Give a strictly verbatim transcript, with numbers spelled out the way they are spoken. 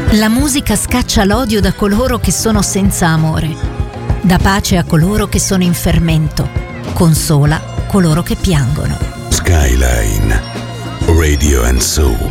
La musica scaccia l'odio da coloro che sono senza amore, dà pace a coloro che sono in fermento, consola coloro che piangono. Skyline Radio and Soul.